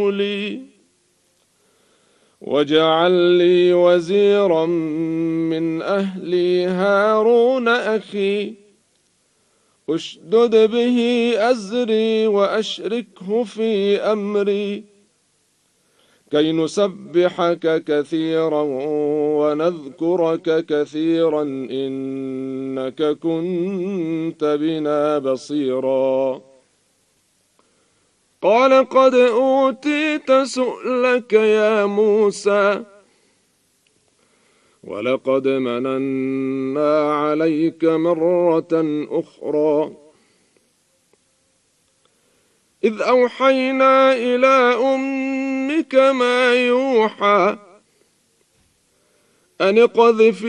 لي واجعل لي وزيرا من أهلي هارون أخي اشدد به أزري وأشركه في أمري كي نسبحك كثيرا ونذكرك كثيرا إنك كنت بنا بصيرا. قال قد أوتيت سؤلك يا موسى ولقد مننا عليك مرة أخرى إذ أوحينا إلى أمك ما يوحى أن اقذفي